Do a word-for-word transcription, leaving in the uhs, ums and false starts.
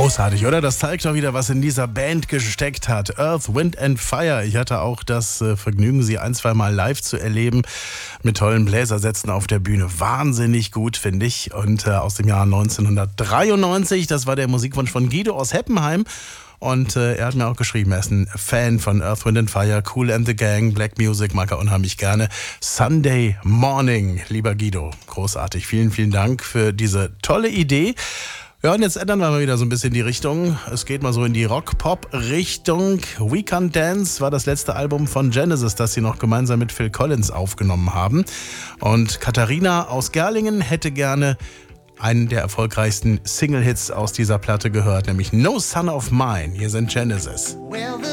Großartig, oder? Das zeigt doch wieder, was in dieser Band gesteckt hat. Earth, Wind and Fire. Ich hatte auch das äh, Vergnügen, sie ein, zwei Mal live zu erleben. Mit tollen Bläsersätzen auf der Bühne. Wahnsinnig gut, finde ich. Und äh, aus dem Jahr neunzehnhundertdreiundneunzig, das war der Musikwunsch von Guido aus Heppenheim. Und äh, er hat mir auch geschrieben, er ist ein Fan von Earth, Wind and Fire, Kool and the Gang, Black Music, mag er unheimlich gerne. Sunday Morning, lieber Guido. Großartig. Vielen, vielen Dank für diese tolle Idee. Ja, und jetzt ändern wir mal wieder so ein bisschen die Richtung. Es geht mal so in die Rock-Pop-Richtung. We Can't Dance war das letzte Album von Genesis, das sie noch gemeinsam mit Phil Collins aufgenommen haben. Und Katharina aus Gerlingen hätte gerne einen der erfolgreichsten Single-Hits aus dieser Platte gehört, nämlich No Son of Mine. Hier sind Genesis.